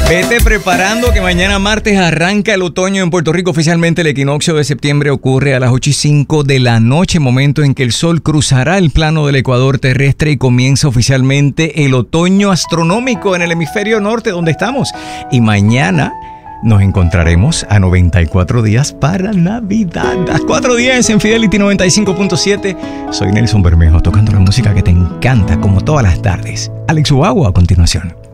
Vete preparando que mañana martes arranca el otoño en Puerto Rico. Oficialmente el equinoccio de septiembre ocurre a las 8:05 de la noche, momento en que el sol cruzará el plano del ecuador terrestre y comienza oficialmente el otoño astronómico en el hemisferio norte donde estamos. Y mañana nos encontraremos a 94 días para Navidad. Las 4:10 en Fidelity 95.7. Soy Nelson Bermejo, tocando la música que te encanta como todas las tardes. Alex Ubago a continuación.